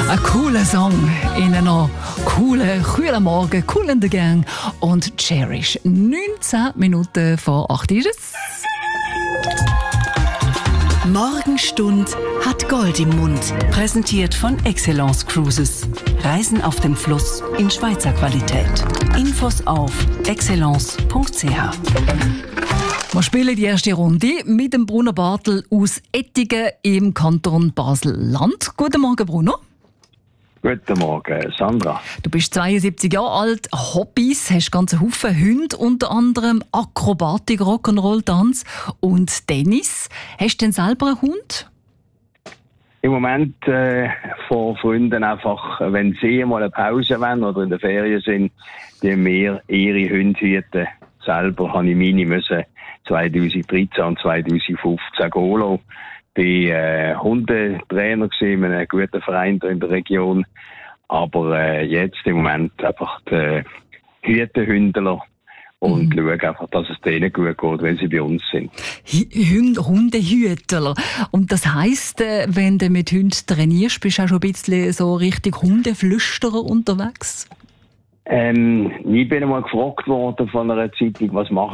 Ein cooler Song in einer coolen, kühlen Morgen, cool in der Gang und Cherish. 19 Minuten vor 8 ist es. Morgenstund hat Gold im Mund. Präsentiert von Excellence Cruises. Reisen auf dem Fluss in Schweizer Qualität. Infos auf excellence.ch. Wir spielen die erste Runde mit dem Bruno Bartel aus Ettigen im Kanton Basel-Land. Guten Morgen, Bruno. Guten Morgen, Sandra. Du bist 72 Jahre alt, Hobbys, hast ganze Haufen Hunde, unter anderem Akrobatik, Rock'n'Roll, Tanz und Tennis. Hast du denn selber einen Hund? Im Moment von Freunden einfach, wenn sie mal eine Pause wollen oder in der Ferien sind, die mir ihre Hunde hüten. Selber habe ich meine müssen 2013 und 2015 gehen. Ich war Hundetrainer in einem guten Verein in der Region. Aber jetzt im Moment einfach die Hütehündler und schaue einfach, dass es denen gut geht, wenn sie bei uns sind. Hundehütler. Und das heisst, wenn du mit Hunden trainierst, bist du auch schon ein bisschen so richtig Hundeflüsterer unterwegs? Ich bin einmal gefragt worden von einer Zeitung, was mache